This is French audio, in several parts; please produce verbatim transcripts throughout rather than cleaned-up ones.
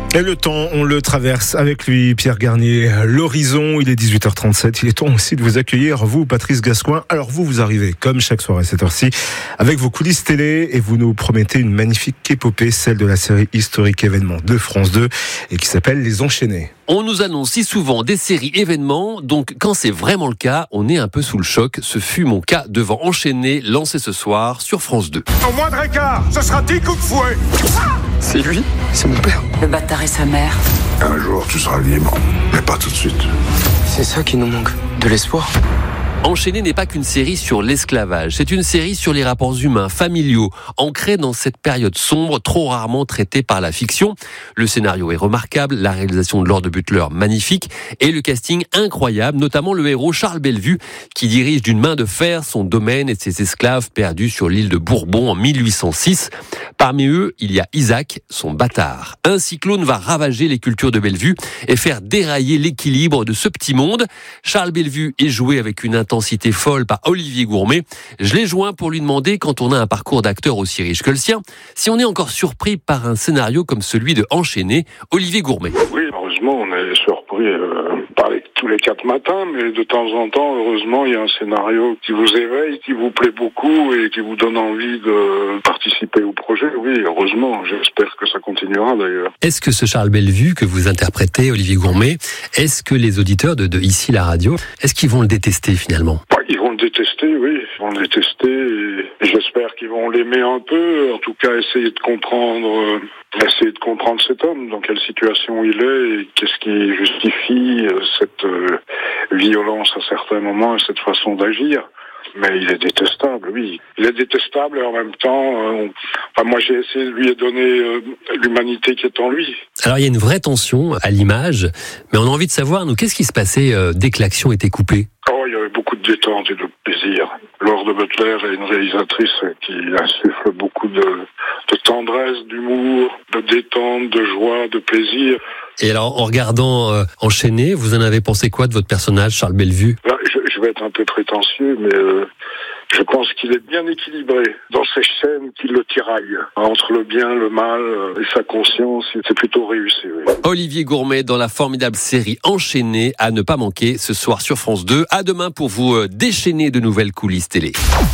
Et le temps, on le traverse avec lui, Pierre Garnier. L'horizon, il est dix-huit heures trente-sept. Il est temps aussi de vous accueillir, vous, Patrice Gascoin. Alors vous, vous arrivez, comme chaque soir à cette heure-ci, avec vos coulisses télé et vous nous promettez une magnifique épopée, celle de la série historique événement de France deux et qui s'appelle Les Enchaînés. On nous annonce si souvent des séries événements, donc quand c'est vraiment le cas, on est un peu sous le choc. Ce fut mon cas devant Enchaîné, lancé ce soir sur France deux. Au moindre écart, ce sera dix coups de fouet. C'est lui, c'est mon père. Le bâtard et sa mère. Un jour, tu seras libre, mais pas tout de suite. C'est ça qui nous manque, de l'espoir. Enchaîné n'est pas qu'une série sur l'esclavage, c'est une série sur les rapports humains, familiaux, ancrés dans cette période sombre, trop rarement traitée par la fiction. Le scénario est remarquable, la réalisation de Lord Butler magnifique, et le casting incroyable, notamment le héros Charles Bellevue, qui dirige d'une main de fer son domaine et ses esclaves perdus sur l'île de Bourbon en mille huit cent six. Parmi eux, il y a Isaac, son bâtard. Un cyclone va ravager les cultures de Bellevue et faire dérailler l'équilibre de ce petit monde. Charles Bellevue est joué avec une intensité folle par Olivier Gourmet. Je l'ai joint pour lui demander, quand on a un parcours d'acteur aussi riche que le sien, si on est encore surpris par un scénario comme celui de Enchaîné. Olivier Gourmet. Oui, heureusement, on est surpris, euh, pas les, tous les quatre matins, mais de temps en temps, heureusement, il y a un scénario qui vous éveille, qui vous plaît beaucoup et qui vous donne envie de participer au projet. Oui, heureusement, j'espère que ça continuera d'ailleurs. Est-ce que ce Charles Bellevue que vous interprétez, Olivier Gourmet, est-ce que les auditeurs de, de Ici la radio, est-ce qu'ils vont le détester finalement ? Bah, ils vont le détester, oui, ils vont le détester et, et j'espère qu'ils vont l'aimer un peu, en tout cas essayer de comprendre, euh, essayer de comprendre cet homme, dans quelle situation il est et qu'est-ce qui justifie euh, cette euh, violence à certains moments et cette façon d'agir. Mais il est détestable, oui. Il est détestable et en même temps, euh, on... enfin, moi j'ai essayé de lui donner euh, l'humanité qui est en lui. Alors il y a une vraie tension à l'image, mais on a envie de savoir, nous, qu'est-ce qui se passait euh, dès que l'action était coupée ? Oh, il y avait beaucoup de détente et de plaisir. Lord Butler est une réalisatrice qui insuffle beaucoup de, de tendresse, d'humour, de détente, de joie, de plaisir. Et alors, en regardant euh, Enchaîné, vous en avez pensé quoi de votre personnage, Charles Bellevue ? Ben, je, je vais être un peu prétentieux, mais euh, je pense qu'il est bien équilibré dans ces scènes qui le tiraillent. Entre le bien, le mal euh, et sa conscience, c'est plutôt réussi. Oui. Olivier Gourmet dans la formidable série Enchaîné, à ne pas manquer ce soir sur France deux. À demain pour vous euh, déchaîner de nouvelles coulisses télé.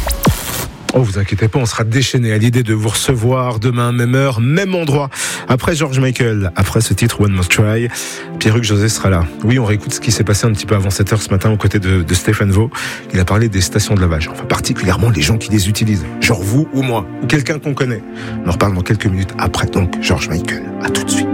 Oh, vous inquiétez pas, on sera déchaîné à l'idée de vous recevoir demain, même heure, même endroit. Après George Michael, après ce titre One Must Try, Pierruc José sera là. Oui, on réécoute ce qui s'est passé un petit peu avant sept heures ce matin aux côtés de, de Stéphane Vaux. Il a parlé des stations de lavage, enfin particulièrement les gens qui les utilisent. Genre vous ou moi, ou quelqu'un qu'on connaît. On en reparle dans quelques minutes après donc George Michael. À tout de suite.